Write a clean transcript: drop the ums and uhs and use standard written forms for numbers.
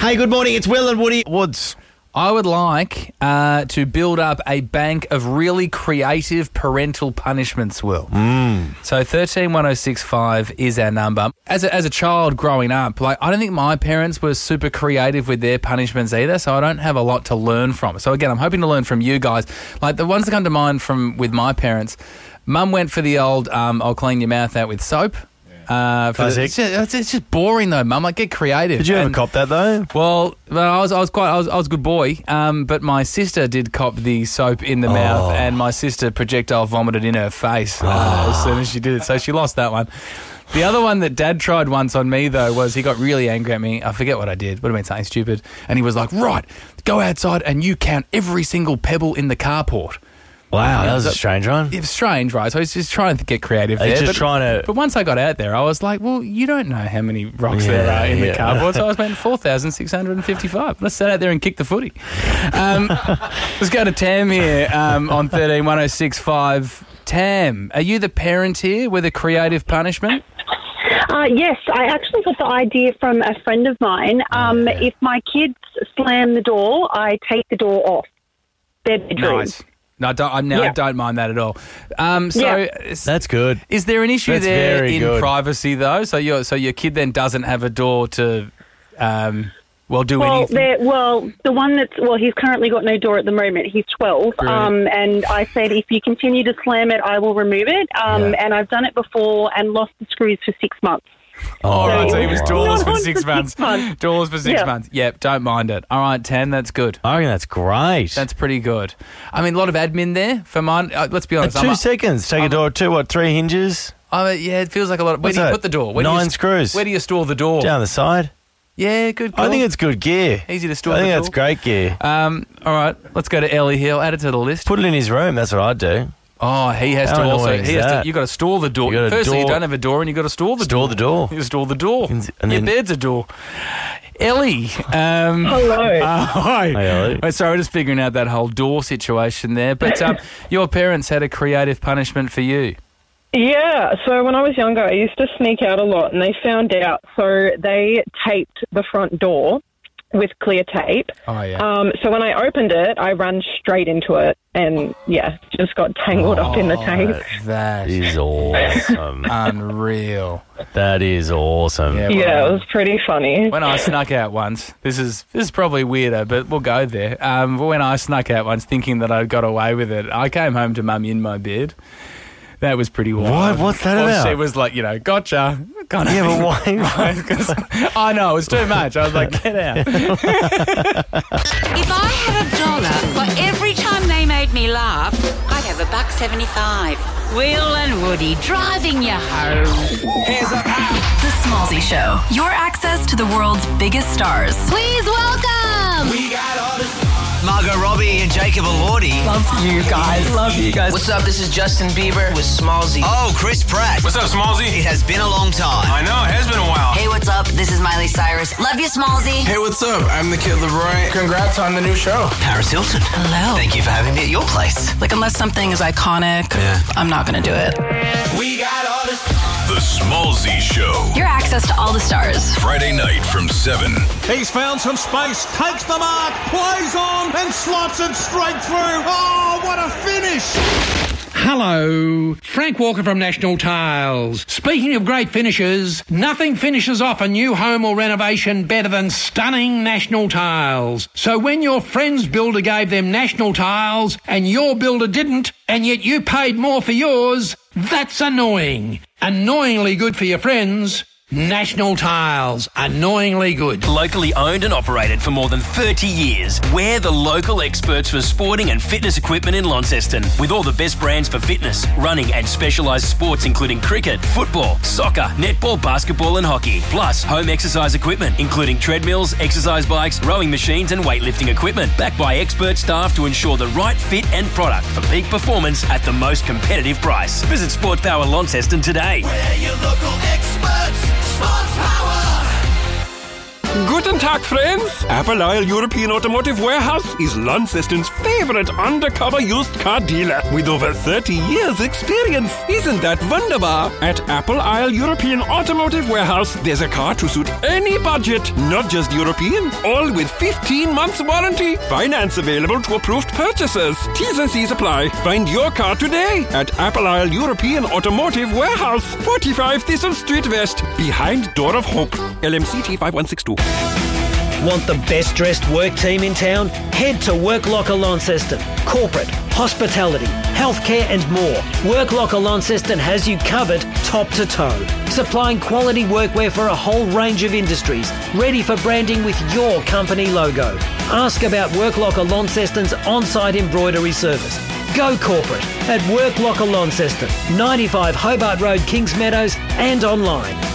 Hey, good morning. It's Will and Woody Woods. I would like to build up a bank of really creative parental punishments, Will. So 131065 is our number. As a child growing up, I don't think my parents were super creative with their punishments either, so I don't have a lot to learn from. So again, I'm hoping to learn from you guys. Like the ones that come to mind with my parents, Mum went for the old I'll clean your mouth out with soap. It's just boring though, Mum. Get creative. Did you ever cop that though? Well, I was a good boy. But my sister did cop the soap in the mouth, and my sister projectile vomited in her face as soon as she did it. So she lost that one. The other one that Dad tried once on me though was he got really angry at me. I forget what I did. Would have been something stupid. And he was like, "Right, go outside and you count every single pebble in the carport." Wow, that was a strange one. It was strange, right? So he's just trying to get creative there. But once I got out there, I was like, well, you don't know how many rocks there are in the cardboard. So I was paying 4,655. Let's sit out there and kick the footy. Let's go to Tam here on 131065. Tam, are you the parent here with a creative punishment? Yes, I actually got the idea from a friend of mine. If my kids slam the door, I take the door off their bedroom. Nice. No, I don't mind that at all. That's good. Is there an issue there in privacy though? So your kid then doesn't have a door to, anything. The one he's currently got no door at the moment. He's 12, and I said if you continue to slam it, I will remove it. And I've done it before and lost the screws for 6 months. All right, so he was doorless for 6 months. Doorless for 6 months. Yep, don't mind it. All right, Tan, that's good. I reckon that's great. That's pretty good. I mean, a lot of admin there for mine. Let's be honest. 2 seconds. Take a door, 3 hinges? It feels like a lot. Where do you put the door? 9 screws. Where do you store the door? Down the side. Yeah, good call. I think it's good gear. Easy to store I think that's great gear. All right, let's go to Ellie Hill. Add it to the list. Put it in his room. That's what I'd do. Oh, he has to also. You've got to store the door. Firstly, you don't have a door, and you've got to store the door. Store the door. You store the door. And your bed's a door. Ellie. Hello. Hi. Hey, Ellie. Sorry, we're just figuring out that whole door situation there. But your parents had a creative punishment for you. Yeah, so when I was younger, I used to sneak out a lot, and they found out. So they taped the front door with clear tape. Oh, yeah. So when I opened it, I ran straight into it and, just got tangled up in the tape. That is awesome. Unreal. That is awesome. Yeah, it was pretty funny. When I snuck out once, this is probably weirder, but we'll go there. But when I snuck out once thinking that I got away with it, I came home to Mum in my bed. That was pretty wild. What's that about? She was like, gotcha. But why? I know, it was too much. I was like, get out. If I had $1 for every time they made me laugh, I'd have $1.75. Will and Woody driving you home. Hands up high. The Smallzy Show. Your access to the world's biggest stars. Please welcome. We got all the Margot Robbie and Jacob Elordi. Love you guys. What's up? This is Justin Bieber with Smallzy. Oh, Chris Pratt. What's up, Smallzy? It has been a long time. I know, it has been a while. Hey, what's up? This is Miley Cyrus. Love you, Smallzy. Hey, what's up? I'm the Kid Leroy. Congrats on the new show. Paris Hilton. Hello. Thank you for having me at your place. Unless something is iconic, I'm not going to do it. We got all this. The Smallzy Show. Your access to all the stars. Friday night from 7. He's found some space, takes the mark, plays on, and slots it straight through. Oh, what a finish! Hello, Frank Walker from National Tiles. Speaking of great finishes, nothing finishes off a new home or renovation better than stunning National Tiles. So when your friend's builder gave them National Tiles and your builder didn't, and yet you paid more for yours, that's annoying. Annoyingly good for your friends. National Tiles. Annoyingly good. Locally owned and operated for more than 30 years. We're the local experts for sporting and fitness equipment in Launceston. With all the best brands for fitness, running and specialised sports including cricket, football, soccer, netball, basketball and hockey. Plus home exercise equipment including treadmills, exercise bikes, rowing machines and weightlifting equipment. Backed by expert staff to ensure the right fit and product for peak performance at the most competitive price. Visit Sports Power Launceston today. We're your local experts. Sports Power. Guten Tag, friends. Apple Isle European Automotive Warehouse is Launceston's favorite undercover used car dealer with over 30 years experience. Isn't that wunderbar? At Apple Isle European Automotive Warehouse, there's a car to suit any budget, not just European, all with 15 months warranty. Finance available to approved purchasers. T's and C's apply. Find your car today at Apple Isle European Automotive Warehouse, 45 Thistle Street West, behind Door of Hope. LMCT 5162. Want the best dressed work team in town? Head to Work Locker Launceston. Corporate, hospitality, healthcare and more. Work Locker Launceston has you covered top to toe. Supplying quality workwear for a whole range of industries, ready for branding with your company logo. Ask about Work Locker Launceston's on-site embroidery service. Go corporate at Work Locker Launceston, 95 Hobart Road, Kings Meadows, and online